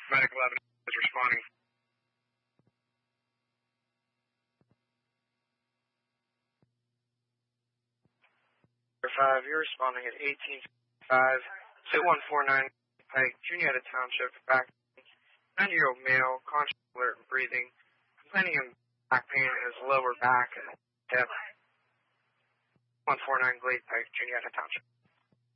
Medic 11 is responding. 5, you're responding at 1855 to 149 Pike, Juniata Township, back 9-year-old male, conscious, alert, and breathing, complaining of back pain in his lower back and hip. 149 Glade Pike, Juniata Township.